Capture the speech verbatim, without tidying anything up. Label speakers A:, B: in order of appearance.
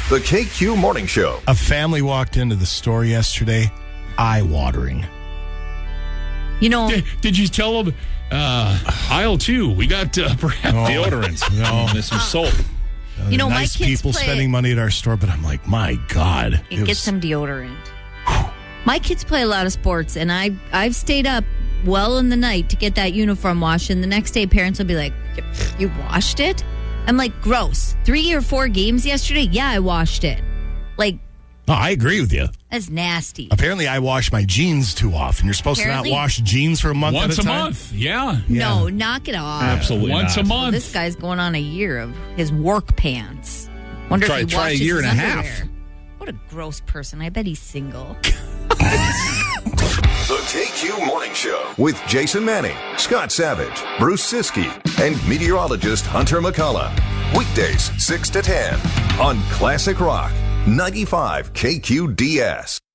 A: The K Q Morning Show.
B: A family walked into the store yesterday, eye-watering.
C: You know,
D: Did, did you tell them, uh, aisle two, we got uh, perhaps
B: No.
D: deodorants.
B: No.
D: There's some soap.
B: Uh,
C: You know, my
B: nice
C: kids
B: people
C: play-
B: spending money at our store, but I'm like, my God.
C: and
B: it
C: get
B: was-
C: some deodorant. My kids play a lot of sports, and I I've stayed up well in the night to get that uniform washed. And the next day, parents will be like, "You washed it?" I'm like, "Gross." Three or four games yesterday. Yeah, I washed it. Like,
B: No, I agree with you.
C: that's nasty.
B: Apparently, I wash my jeans too often. You're supposed
C: Apparently-
B: to not wash jeans for a month
D: Once
B: at
D: a
B: a time?
D: month. Yeah.
B: Yeah.
C: No, knock it off.
D: Absolutely
B: Uh,
D: Once
B: not.
D: a month.
C: This guy's going on a year of his work pants. Wonder
D: Try-
C: if he
D: try a
C: washes
D: year
C: his
D: and a half.
C: underwear. What a gross person. I bet he's single.
A: The K Q Morning Show with Jason Manning, Scott Savage, Bruce Siskey, and meteorologist Hunter McCullough. Weekdays six to ten on Classic Rock ninety-five K Q D S.